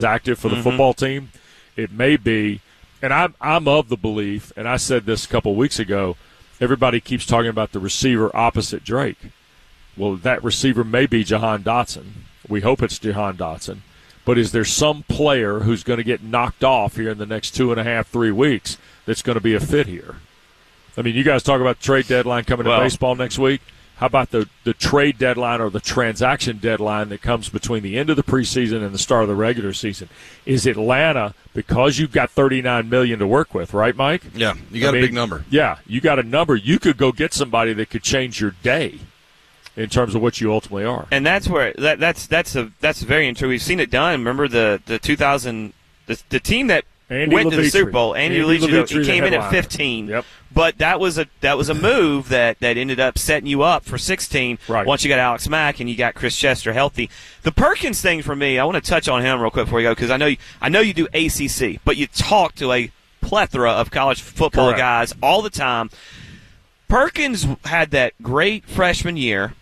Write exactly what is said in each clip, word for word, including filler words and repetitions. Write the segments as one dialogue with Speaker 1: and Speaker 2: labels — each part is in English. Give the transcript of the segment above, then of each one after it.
Speaker 1: active for the mm-hmm. football team, it may be, and I'm, I'm of the belief, and I said this a couple weeks ago, everybody keeps talking about the receiver opposite Drake. Well, that receiver may be Jahan Dotson. We hope it's Jahan Dotson. But is there some player who's going to get knocked off here in the next two and a half, three weeks that's going to be a fit here? I mean, you guys talk about the trade deadline coming well, to baseball next week. How about the, the trade deadline or the transaction deadline that comes between the end of the preseason and the start of the regular season? Is Atlanta, because you've got thirty-nine million dollars to work with, right, Mike?
Speaker 2: Yeah, you got I mean, a big number.
Speaker 1: Yeah, you got a number. You could go get somebody that could change your day in terms of what you ultimately are.
Speaker 3: And that's where that, that's that's a that's very true. We've seen it done. Remember the the two thousand the, the team that
Speaker 1: Andy
Speaker 3: went
Speaker 1: Levitri.
Speaker 3: to the Super Bowl. Andy, Andy Levitri, he came in
Speaker 1: headliner.
Speaker 3: at fifteen.
Speaker 1: Yep.
Speaker 3: But that was a that was a move that, that ended up setting you up for sixteen
Speaker 1: right.
Speaker 3: once you got Alex Mack and you got Chris Chester healthy. The Perkins thing for me, I want to touch on him real quick before we go because I know you, I know you do A C C, but you talk to a plethora of college football
Speaker 1: Correct.
Speaker 3: guys all the time. Perkins had that great freshman year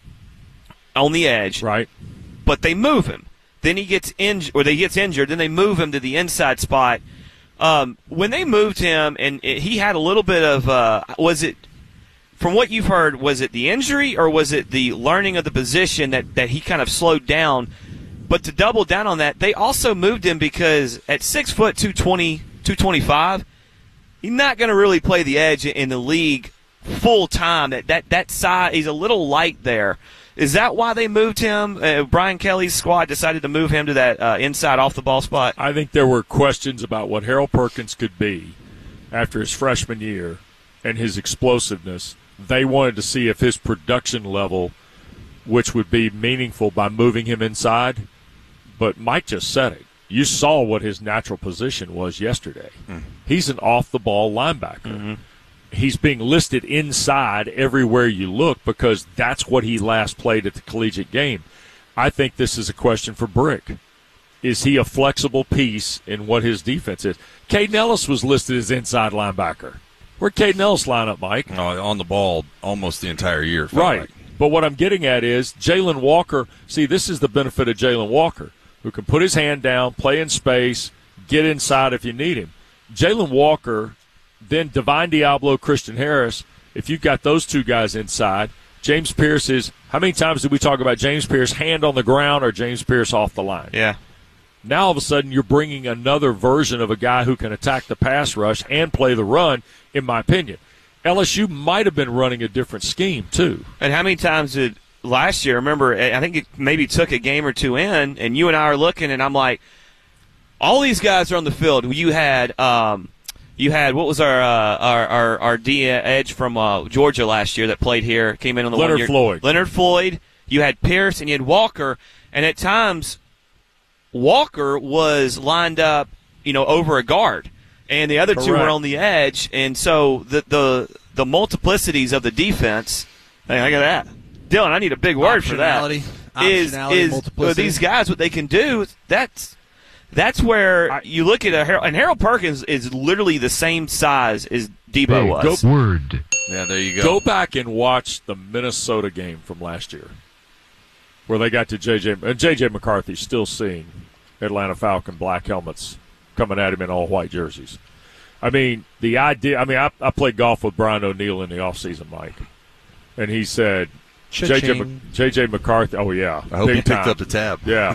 Speaker 3: on the edge,
Speaker 1: right?
Speaker 3: But they move him. Then he gets injured, or they gets injured. Then they move him to the inside spot. Um, when they moved him, and it, he had a little bit of, uh, was it, from what you've heard, was it the injury or was it the learning of the position that, that he kind of slowed down? But to double down on that, they also moved him because at six foot two twenty, two twenty-five, he's not going to really play the edge in the league full time. That that that side, he's a little light there. Is that why they moved him? Uh, Brian Kelly's squad decided to move him to that uh, inside off-the-ball spot?
Speaker 1: I think there were questions about what Harold Perkins could be after his freshman year and his explosiveness. They wanted to see if his production level, which would be meaningful by moving him inside. But Mike just said it. You saw what his natural position was yesterday. Mm. He's an off-the-ball linebacker. Mm-hmm. He's being listed inside everywhere you look because that's what he last played at the collegiate game. I think this is a question for Brick. Is he a flexible piece in what his defense is? Caden Ellis was listed as inside linebacker. Where'd Caden Ellis line up, Mike?
Speaker 2: Uh, on the ball almost the entire year.
Speaker 1: Right.
Speaker 2: Like.
Speaker 1: But what I'm getting at is Jalen Walker. See, this is the benefit of Jalen Walker, who can put his hand down, play in space, get inside if you need him. Jalen Walker, then Divine Diablo, Christian Harris, if you've got those two guys inside, James Pierce is – how many times did we talk about James Pierce hand on the ground or James Pierce off the line?
Speaker 3: Yeah.
Speaker 1: Now all of a sudden you're bringing another version of a guy who can attack the pass rush and play the run, in my opinion. L S U might have been running a different scheme too.
Speaker 3: And how many times did last year, remember, I think it maybe took a game or two in, and you and I are looking, and I'm like, all these guys are on the field. You had um, – You had what was our uh, our our, our D edge from uh, Georgia last year that played here, came in on the
Speaker 1: Leonard
Speaker 3: one year.
Speaker 1: Floyd.
Speaker 3: Leonard Floyd. You had Pierce and you had Walker, and at times Walker was lined up, you know, over a guard, and the other
Speaker 1: Correct.
Speaker 3: two were on the edge, and so the the the multiplicities of the defense. Hey, look at that, Dylan. I need a big word for that. Is is well, these guys what they can do? That's. That's where you look at a Harold, and Harold Perkins is literally the same size as Debo
Speaker 4: Big
Speaker 3: was.
Speaker 4: Go, word.
Speaker 2: Yeah, there you go.
Speaker 1: Go back and watch the Minnesota game from last year, where they got to J J. And J J. McCarthy's still seeing Atlanta Falcon black helmets coming at him in all white jerseys. I mean, the idea. I mean, I, I played golf with Brian O'Neill in the offseason, Mike, and he said. J J, J J McCarthy. Oh yeah,
Speaker 2: I hope
Speaker 1: Big
Speaker 2: he picked
Speaker 1: time.
Speaker 2: up the tab.
Speaker 1: Yeah,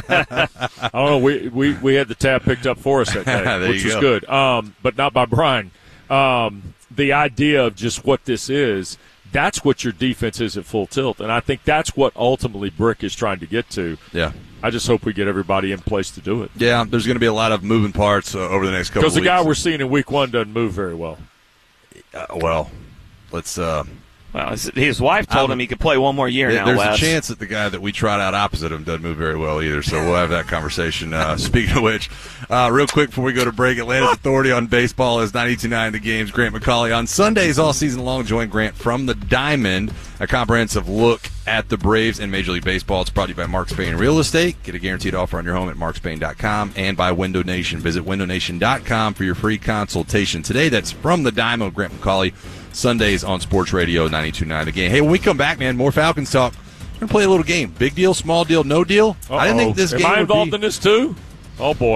Speaker 1: I don't know. We, we we had the tab picked up for us that day, which was
Speaker 2: go.
Speaker 1: good. Um, but not by Brian. Um, the idea of just what this is. That's what your defense is at full tilt, and I think that's what ultimately Brick is trying to get to.
Speaker 2: Yeah.
Speaker 1: I just hope we get everybody in place to do it.
Speaker 2: Yeah, there's going to be a lot of moving parts uh, over the next couple of weeks.
Speaker 1: Because the guy we're seeing in week one doesn't move very well.
Speaker 2: Uh, well, let's. Uh,
Speaker 3: Well, his, his wife told
Speaker 2: I'm,
Speaker 3: him he could play one more year
Speaker 2: yeah,
Speaker 3: now,
Speaker 2: There's
Speaker 3: Wes.
Speaker 2: a chance that the guy that we tried out opposite him doesn't move very well either, so we'll have that conversation. Uh, speaking of which, uh, real quick before we go to break, Atlanta's Authority on Baseball is ninety-two point nine The Game's Grant McCauley. On Sundays all season long, join Grant from the Diamond, a comprehensive look at the Braves and Major League Baseball. It's brought to you by Mark Spain Real Estate. Get a guaranteed offer on your home at mark spain dot com and by Window Nation. Visit window nation dot com for your free consultation. Today, that's from the Diamond, Grant McCauley. Sundays on Sports Radio ninety-two point nine The Game. Hey, when we come back, man, more Falcons talk. We're going to play a little game. Big deal, small deal, no deal.
Speaker 1: Uh-oh.
Speaker 2: I didn't think this
Speaker 1: Am
Speaker 2: game
Speaker 1: I
Speaker 2: would
Speaker 1: involved
Speaker 2: be...
Speaker 1: in this too? Oh, boy.